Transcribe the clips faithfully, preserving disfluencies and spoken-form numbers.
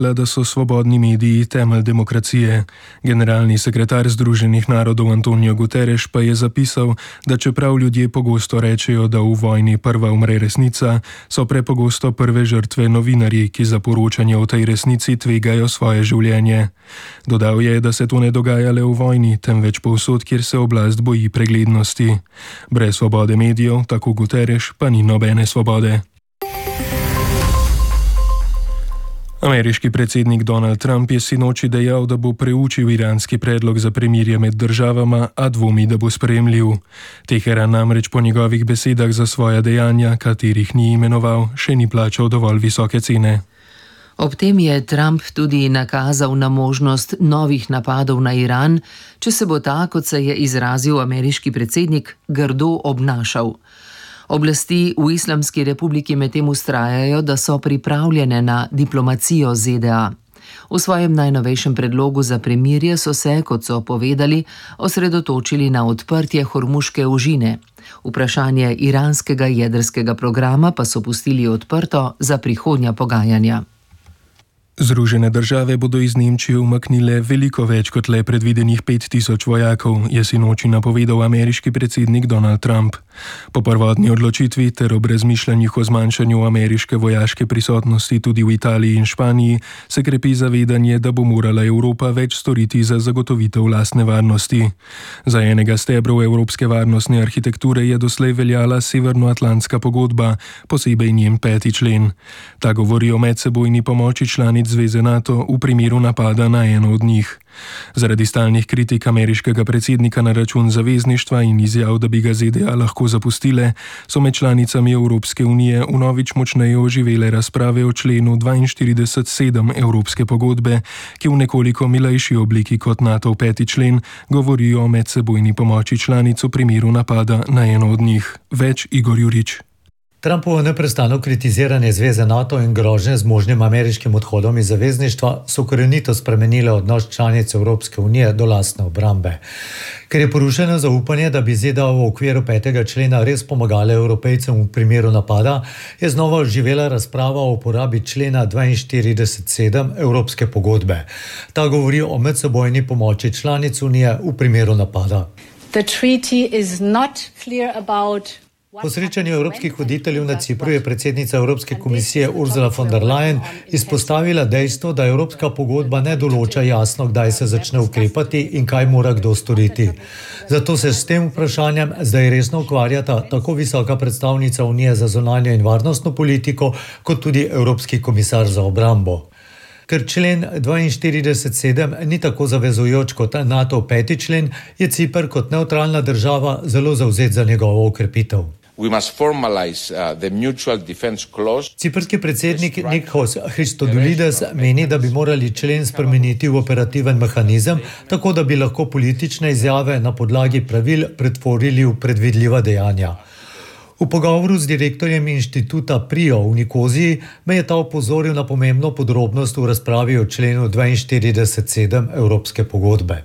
da so svobodni mediji temelj demokracije. Generalni sekretar Združenih narodov Antonio Guterres pa je zapisal, da čeprav ljudje pogosto rečejo, da v vojni prva umre resnica, so prepogosto prve žrtve novinarji, ki za poročanje o tej resnici tvegajo svoje življenje. Dodal je, da se to ne dogaja le v vojni, temveč povsod, kjer se oblast boji preglednosti. Brez svobode medijev, tako Guterres, pa ni nobene svobode. Ameriški predsednik Donald Trump je sinoči dejal, da bo preučil iranski predlog za premirje med državama, a dvomi, da bo sprejemljiv. Teheran namreč po njegovih besedah za svoja dejanja, katerih ni imenoval, še ni plačal dovolj visoke cene. Ob tem je Trump tudi nakazal na možnost novih napadov na Iran, če se bo ta, kot se je izrazil ameriški predsednik, grdo obnašal. Oblasti v Islamski republiki medtem vztrajajo, da so pripravljene na diplomacijo Z D A. V svojem najnovejšem predlogu za premirje so se, kot so povedali, osredotočili na odprtje Hormuške ožine. Vprašanje iranskega jedrskega programa pa so pustili odprto za prihodnja pogajanja. Združene države bodo iz Nemčije umaknile veliko več kot le predvidenih pet tisoč vojakov, je sinoči napovedal ameriški predsednik Donald Trump. Po prvotni odločitvi ter ob razmišljanjih o zmanjšanju ameriške vojaške prisotnosti tudi v Italiji in Španiji se krepi zavedanje, da bo morala Evropa več storiti za zagotovitev lastne varnosti. Za enega stebrov evropske varnostne arhitekture je doslej veljala Severnoatlantska pogodba, posebej njen peti člen. Ta govori o medsebojni pomoči članic Zveze NATO v primeru napada na eno od njih. Zaradi stalnih kritik ameriškega predsednika na račun zavezništva in izjav, da bi ga Z D A lahko zapustile, so med članicami Evropske unije vnovič močneje oživele razprave o členu dvainštirideset sedem Evropske pogodbe, ki v nekoliko milejši obliki kot NATO peti člen govori o medsebojni pomoči članic v primeru napada na eno od njih. Več Igor Jurič. Trumpovo neprestano kritiziranje Zveze NATO in grožnje z možnim ameriškim odhodom iz zavezništva so korenito spremenile odnos članic Evropske unije do lastne obrambe. Ker je porušeno zaupanje, da bi Z D A v okviru petega člena res pomagale Evropejcem v primeru napada, je znova oživela razprava o uporabi člena dvainštirideset sedem Evropske pogodbe. Ta govori o medsebojni pomoči članic Unije v primeru napada. The treaty is not clear about Po srečanju evropskih voditeljev na Cipru je predsednica Evropske komisije Ursula von der Leyen izpostavila dejstvo, da Evropska pogodba ne določa jasno, kdaj se začne ukrepati in kaj mora kdo storiti. Zato se s tem vprašanjem zdaj resno ukvarjata tako visoka predstavnica Unije za zunanjo in varnostno politiko, kot tudi Evropski komisar za obrambo. Ker člen dvainštirideset sedem ni tako zavezujoč kot NATO peti člen, je Ciper kot nevtralna država zelo zavzet za njegovo ukrepitev. Ciprski predsednik Nikos Christodoulides meni, da bi morali člen spremeniti v operativen mehanizem, tako da bi lahko politične izjave na podlagi pravil pretvorili v predvidljiva dejanja. V pogovoru z direktorjem inštituta Prio v Nikoziji me je ta opozoril na pomembno podrobnost v razpravi o členu dvainštirideset sedem Evropske pogodbe.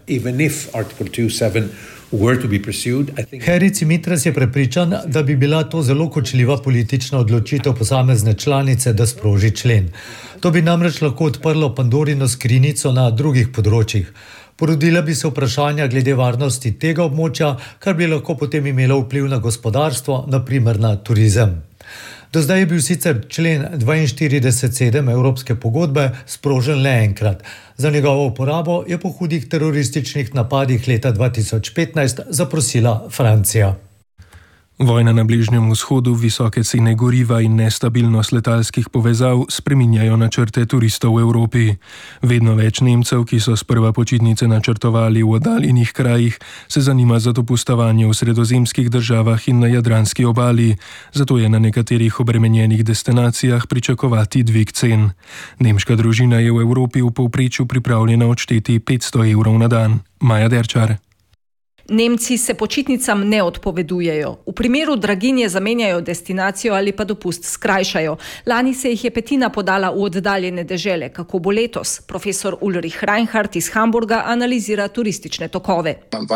Harry Cimitras je prepričan, da bi bila to zelo kočljiva politična odločitev posamezne članice, da sproži člen. To bi namreč lahko odprlo Pandorino skrinjico na drugih področjih. Porodila bi se vprašanja glede varnosti tega območja, kar bi lahko potem imelo vpliv na gospodarstvo, na primer na turizem. Do zdaj je bil sicer člen dvainštirideset sedem Evropske pogodbe sprožen le enkrat. Za njegovo uporabo je po hudih terorističnih napadih leta dva tisoč petnajst zaprosila Francija. Vojna na Bližnjem vzhodu, visoke cene goriva in nestabilnost letalskih povezav spreminjajo načrte turistov v Evropi. Vedno več Nemcev, ki so sprva počitnice načrtovali v oddaljenih krajih, se zanima za dopustovanje v sredozemskih državah in na jadranski obali, zato je na nekaterih obremenjenih destinacijah pričakovati dvig cen. Nemška družina je v Evropi v povprečju pripravljena odšteti petsto evrov na dan. Maja Derčar. Nemci se počitnicam ne odpovedujejo. V primeru draginje zamenjajo destinacijo ali pa dopust skrajšajo. Lani se jih je petina podala v oddaljene dežele. Kako bo letos? Profesor Ulrich Reinhardt iz Hamburga analizira turistične tokove.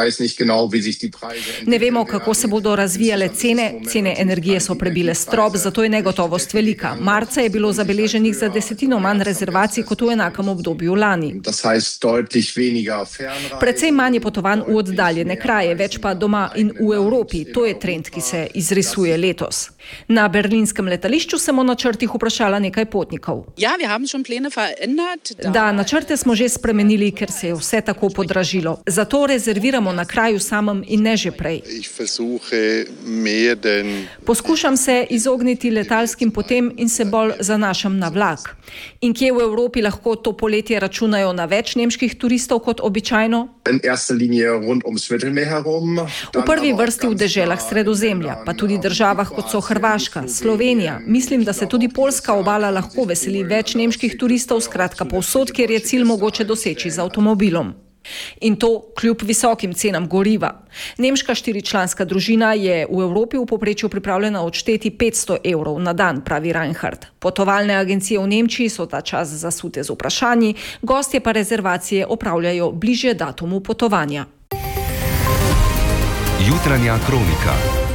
Ne vemo, kako se bodo razvijale cene. Cene energije so prebile strop, zato je negotovost velika. Marca je bilo zabeleženih za desetino manj rezervacij kot v enakem obdobju lani. Precej manj je potovanj v oddaljene kraje, več pa doma in v Evropi. To je trend, ki se izrisuje letos. Na berlinskem letališču sem o načrtih vprašala nekaj potnikov. Ja, wir haben schon Pläne verändert. Da, načrte smo že spremenili, ker se je vse tako podražilo. Zato rezerviramo na kraju samem in ne že prej. Poskušam se izogniti letalskim potem in se bolj zanašam na vlak. In kje v Evropi lahko to poletje računajo na več nemških turistov kot običajno? V prvi vrsti v deželah Sredozemlja, pa tudi državah kot so Hrvaška, Slovenija. Mislim, da se tudi Poljska obala lahko veseli več nemških turistov, skratka povsod, kjer je cilj mogoče doseči z avtomobilom. In to kljub visokim cenam goriva. Nemška štiričlanska družina je v Evropi v povprečju pripravljena odšteti petsto evrov na dan, pravi Reinhardt. Potovalne agencije v Nemčiji so ta čas zasute z vprašanji, gostje pa rezervacije opravljajo bližje datumu potovanja. Jutranja kronika.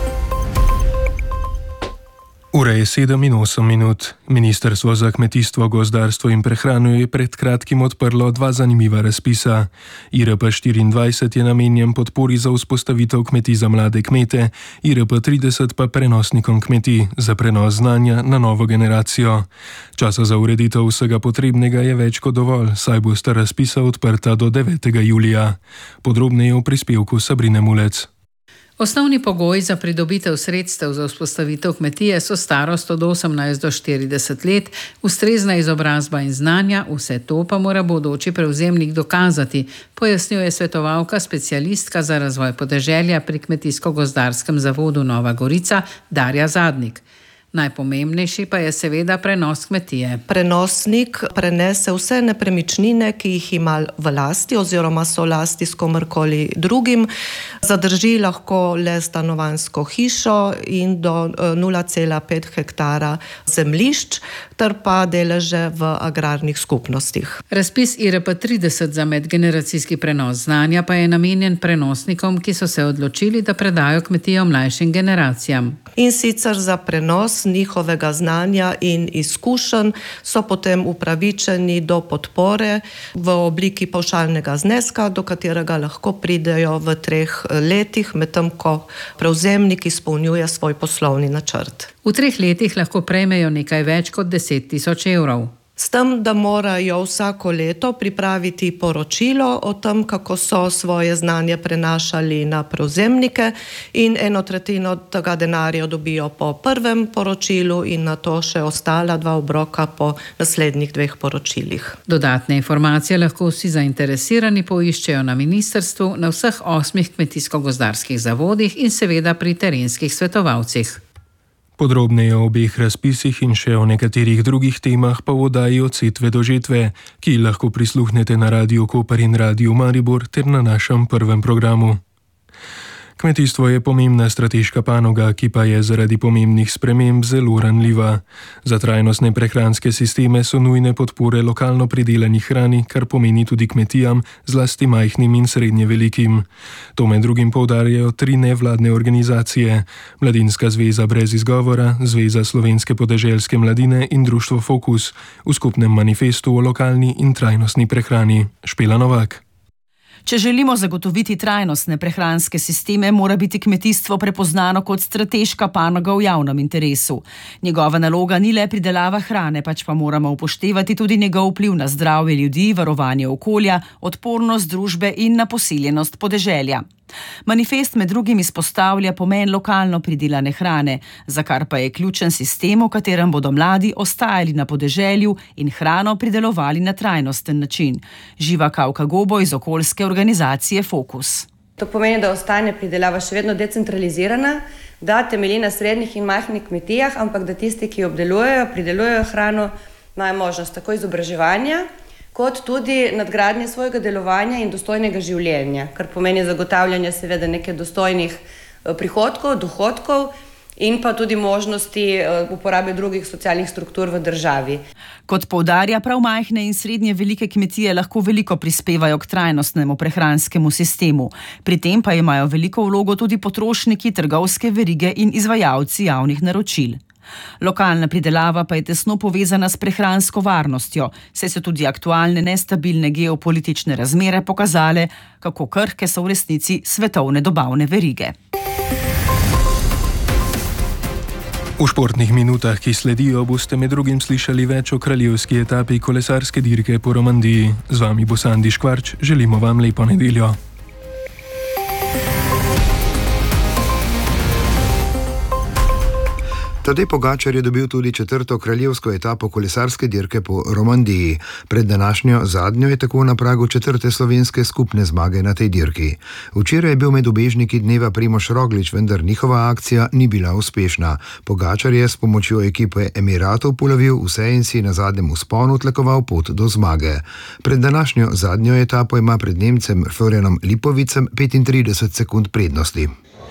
Ura je sedem in osem minut. Ministrstvo za kmetijstvo, gozdarstvo in prehrano je pred kratkim odprlo dva zanimiva razpisa. I R P štiriindvajset je namenjen podpori za vzpostavitev kmetij za mlade kmete, I R P trideset pa prenosnikom kmetij za prenos znanja na novo generacijo. Časa za ureditev vsega potrebnega je več kot dovolj, saj bosta razpisa odprta do devetega julija. Podrobneje v prispevku Sabrine Mulec. Osnovni pogoj za pridobitev sredstev za vzpostavitev kmetije so starost od osemnajst do štirideset let, ustrezna izobrazba in znanja, vse to pa mora bodoči prevzemnik dokazati, pojasnjuje svetovalka specialistka za razvoj podeželja pri Kmetijsko-gozdarskem zavodu Nova Gorica Darja Zadnik. Najpomembnejši pa je seveda prenos kmetije. Prenosnik prenese vse nepremičnine, ki jih ima v lasti oziroma so lasti s komorkoli drugim. Zadrži lahko le stanovanjsko hišo in do nula cela pet hektara zemljišč ter pa deleže v agrarnih skupnostih. Razpis I R P trideset za medgeneracijski prenos znanja pa je namenjen prenosnikom, ki so se odločili, da predajo kmetijo mlajšim generacijam. In sicer za prenos njihovega znanja in izkušenj so potem upravičeni do podpore v obliki pavšalnega zneska, do katerega lahko pridejo v treh letih, medtem ko prevzemnik izpolnjuje svoj poslovni načrt. V treh letih lahko prejmejo nekaj več kot deset tisoč evrov. S tem, da morajo vsako leto pripraviti poročilo o tem, kako so svoje znanje prenašali na prevzemnike in eno tretjino tega denarja dobijo po prvem poročilu in na to še ostala dva obroka po naslednjih dveh poročilih. Dodatne informacije lahko vsi zainteresirani poiščejo na ministrstvu, na vseh osmih kmetijsko-gozdarskih zavodih in seveda pri terenskih svetovalcih. Podrobneje o obeh razpisih in še o nekaterih drugih temah pa v oddaji Od setve do žetve, ki lahko prisluhnete na Radiu Koper in Radiu Maribor ter na našem prvem programu. Kmetijstvo je pomembna strateška panoga, ki pa je zaradi pomembnih sprememb zelo ranljiva. Za trajnostne prehranske sisteme so nujne podpore lokalno pridelani hrani, kar pomeni tudi kmetijam, zlasti majhnim in srednje velikim. To med drugim poudarjajo tri nevladne organizacije: Mladinska zveza brez izgovora, Zveza slovenske podeželske mladine in Društvo Fokus v skupnem manifestu o lokalni in trajnostni prehrani. Špela Novak. Če želimo zagotoviti trajnostne prehranske sisteme, mora biti kmetijstvo prepoznano kot strateška panoga v javnem interesu. Njegova naloga ni le pridelava hrane, pač pa moramo upoštevati tudi njegov vpliv na zdravje ljudi, varovanje okolja, odpornost družbe in na poseljenost podeželja. Manifest med drugim izpostavlja pomen lokalno pridelane hrane, za kar pa je ključen sistem, v katerem bodo mladi ostajali na podeželju in hrano pridelovali na trajnosten način. Živa Kavka Gobo iz okoljske organizacije Fokus. To pomeni, da ostane pridelava še vedno decentralizirana, da temelji na srednjih in majhnih kmetijah, ampak da tisti, ki obdelujejo, pridelujejo hrano, imajo možnost tako izobraževanja, kot tudi nadgradnje svojega delovanja in dostojnega življenja, kar pomeni zagotavljanje seveda nekaj dostojnih prihodkov, dohodkov in pa tudi možnosti uporabe drugih socialnih struktur v državi. Kot poudarja, prav majhne in srednje velike kmetije lahko veliko prispevajo k trajnostnemu prehranskemu sistemu. Pri tem pa imajo veliko vlogo tudi potrošniki, trgovske verige in izvajalci javnih naročil. Lokalna pridelava pa je tesno povezana s prehransko varnostjo, saj so tudi aktualne nestabilne geopolitične razmere pokazale, kako krhke so v resnici svetovne dobavne verige. V športnih minutah, ki sledijo, boste med drugim slišali več o kraljevski etapi kolesarske dirke po Romandiji. Z vami bo Sandi Škvarč, želimo vam lepo nedeljo. Tadej Pogačar je dobil tudi četrto kraljevsko etapo kolesarske dirke po Romandiji. Pred današnjo zadnjo je tako na pragu četrte slovenske skupne zmage na tej dirki. Včeraj je bil med ubežniki dneva Primož Roglič, vendar njihova akcija ni bila uspešna. Pogačar je s pomočjo ekipe Emiratov polovil vse in si na zadnjem vzponu tlakoval pot do zmage. Pred današnjo zadnjo etapo ima pred Nemcem Florianom Lipovicem petintrideset sekund prednosti.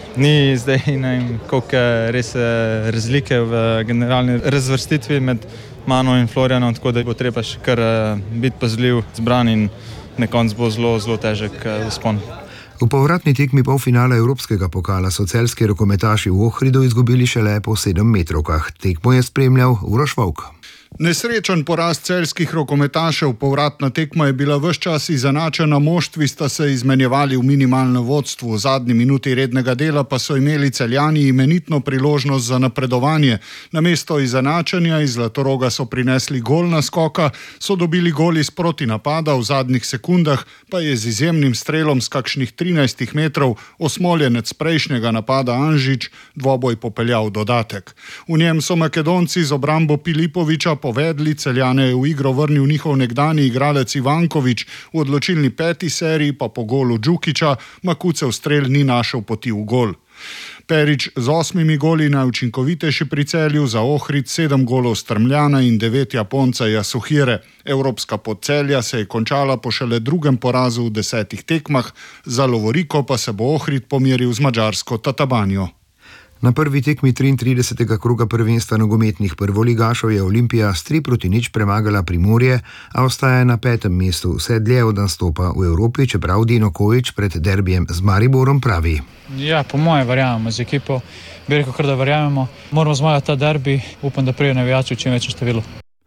Ni zdaj, ne vem, koliko je res razlike v generalni razvrstitvi med mano in Florianom, tako da bo treba še kar biti pazljiv, zbran in na koncu bo zelo, zelo težek vzpon. V povratni tekmi polfinala Evropskega pokala so celjski rokometaši v Ohridu izgubili šele po sedemmetrovkah. Tekmo je spremljal Uroš Vovk. Nesrečen poraz celjskih rokometašev, povratna tekma je bila ves čas izenačena, moštvi sta se izmenjevali v minimalnem vodstvu. V zadnji minuti rednega dela pa so imeli Celjani imenitno priložnost za napredovanje. Namesto izenačenja iz Zlatoroga so prinesli gol naskoka, so dobili gol iz protinapada, v zadnjih sekundah pa je z izjemnim strelom z kakšnih trinajstih metrov osmoljenec prejšnjega napada Anžič dvoboj popeljal dodatek. V njem so Makedonci z obrambo Pilipoviča povedli, Celjane je v igro vrnil njihov nekdani igralec Ivankovič, v odločilni peti seriji pa po golu Džukića Makucev strel ni našel poti v gol. Perič z osmimi goli najučinkovitejši pri Celju, za Ohrid sedem golov Strmljana in devet Japonca Yasuhire. Evropska pot Celja se je končala po šele drugem porazu v desetih tekmah, za lovoriko pa se bo Ohrid pomeril z madžarsko Tatabanjo. Na prvi tekmi triintridesetega kroga prvenstva nogometnih prvoligašev je Olimpija s tri proti nič premagala Primorje, a ostaja na petem mestu, vse dlje od nastopa v Evropi, čeprav Dino Kojić pred derbijem z Mariborom pravi. Ja, po moje verjamemo z ekipo, bi rekel, kar da verjamemo. Moramo zmagati ta derbi, upam, da prije navijačev čim večje število.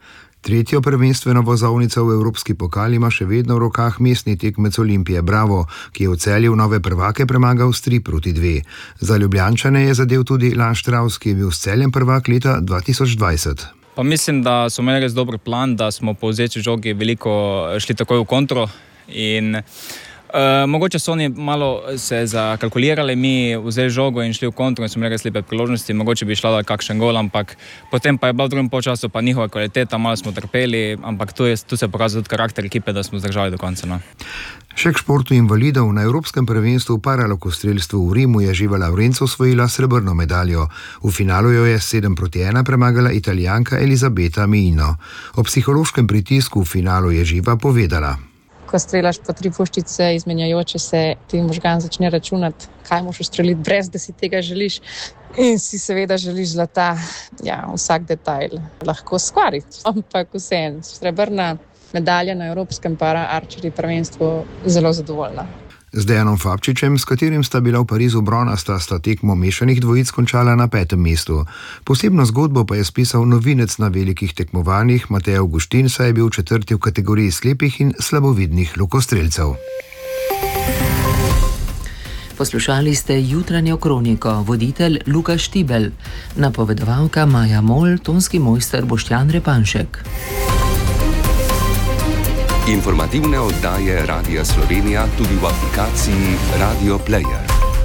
Tretjo prvenstveno vozovnico v Evropski pokal ima še vedno v rokah mestni tekmec Olimpije Bravo, ki je v Celju nove prvake premagal s tri proti dve. Za Ljubljančane je zadel tudi Lan Štravs, ki je bil s Celjem prvak leta dva tisoč dvajset. Pa mislim, da smo imeli res dober plan, da smo po vzeči žogi veliko šli takoj v kontro in Uh, mogoče so oni malo se zakalkulirali, mi vzeli žogo in šli v kontro in smo imeli slepe priložnosti, mogoče bi šla kakšen gol, ampak potem pa je bila v drugem polčasu pa njihova kvaliteta, malo smo trpeli, ampak tu, je, tu se pokazal tudi karakter ekipe, da smo zdržali do konca. No. Še k športu invalidov. Na Evropskem prvenstvu v paralokostrelstvu v Rimu je Živa Lavrenc osvojila srebrno medaljo. V finalu jo je sedem proti ena premagala Italijanka Elizabeta Mijino. O psihološkem pritisku v finalu je Živa povedala. Ko strelaš po tri puščice, izmenjajoče se, ti možgan začne računati, kaj moš ustreliti, brez da si tega želiš. In si seveda želiš zlata, ja, vsak detajl lahko skvariti. Ampak vseeno, srebrna medalja na Evropskem para-arčeri prvenstvu, zelo zadovoljna. Z Dejanom Fabčičem, s katerim sta bila v Parizu bronasta, sta tekmo mešanih dvojic končala na petem mestu. Posebno zgodbo pa je spisal novinec na velikih tekmovanjih Matej Avguštin, saj je bil četrti v kategoriji slepih in slabovidnih lokostrelcev. Poslušali ste jutranjo kroniko, voditelj Luka Štibelj, napovedovalka Maja Mol, tonski mojster Boštjan Repanšek. Informativne oddaje Radia Slovenija tudi v aplikaciji Radio Player.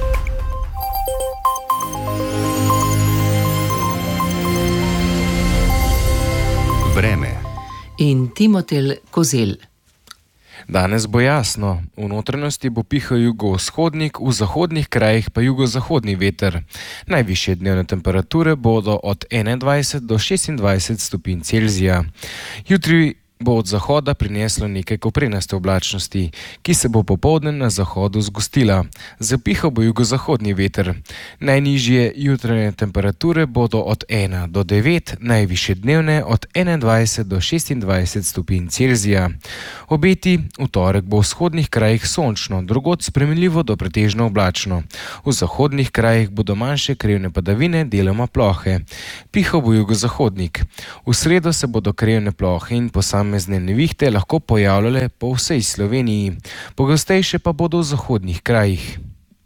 Vreme. In Timotel Kozel. Danes bo jasno, v notranjosti bo pihal jugovzhodnik, v zahodnih krajih pa jugozahodni veter. Najvišje dnevne temperature bodo od enaindvajset do šestindvajset stopinj Celzija. Jutri bo od zahoda prineslo nekaj koprenaste oblačnosti, ki se bo popoldne na zahodu zgostila. Zapihal bo jugozahodni veter. Najnižje jutranje temperature bodo od ena do devet, najvišje dnevne od enaindvajset do šestindvajset stopinj Celzija. Obeti: v torek bo v vzhodnih krajih sončno, drugod spremenljivo do pretežno oblačno. V zahodnih krajih bodo manjše krivne padavine, deloma plohe. Pihal bo jugozahodnik. V sredo se bodo krivne plohe in posamezne nevihte lahko pojavljale po vsej Sloveniji. Pogostejše pa bodo v zahodnih krajih.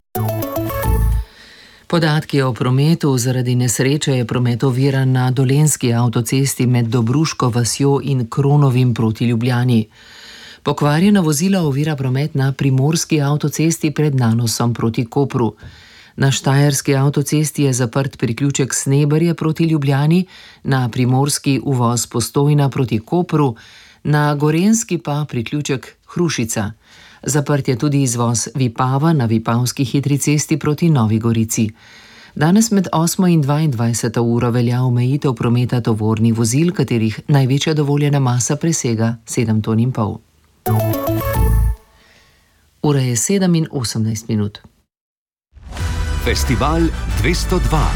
Podatki o prometu: zaradi nesreče je promet oviran na dolenjski avtocesti med Dobruško vasjo in Kronovim proti Ljubljani. Pokvarjena vozila ovira promet na primorski avtocesti pred Nanosom proti Kopru. Na štajerski avtocesti je zaprt priključek Sneberje proti Ljubljani, na primorski uvoz Postojna proti Kopru, na gorenjski pa priključek Hrušica. Zaprt je tudi izvoz Vipava na Vipavski hitri cesti proti Novi Gorici. Danes med osmo in dvaindvajseto uro velja omejitev prometa tovornih vozil, katerih največja dovoljena masa presega sedem ton in pol. Ura je sedem in osemnajst minut. Festival dvesto dva.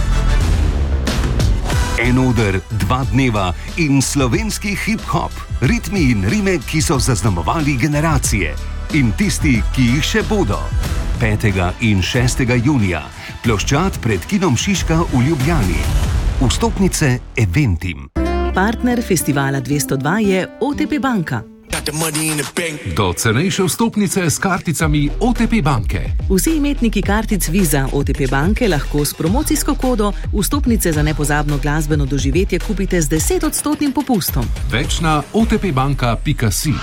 En oder, dva dneva in slovenski hip-hop. Ritmi in rime, ki so zaznamovali generacije. In tisti, ki jih še bodo. petega in šestega junija. Ploščad pred kinom Šiška v Ljubljani. Vstopnice Eventim. Partner festivala dvesto dva je O T P banka. Do cenejše vstopnice s karticami O T P banke. Vsi imetniki kartic Visa O T P banke lahko s promocijsko kodo vstopnice za nepozabno glasbeno doživetje kupite z desetodstotnim popustom. Več na o t p banka pika si.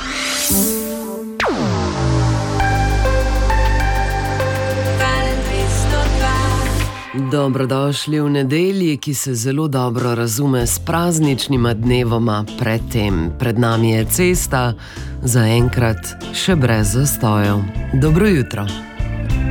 Dobrodošli v nedelji, ki se zelo dobro razume s prazničnima dnevoma pred tem. Pred nami je cesta, zaenkrat še brez zastojev. Dobro jutro.